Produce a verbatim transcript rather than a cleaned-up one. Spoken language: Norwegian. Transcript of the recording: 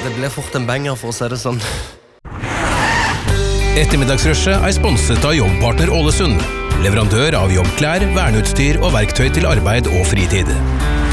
Det ble fort en banger, for å si det sånn. Ettermiddagsrushet er sponset av Jobbpartner Ålesund, leverandør av jobbklær, verneutstyr og verktøy til arbeid og fritid.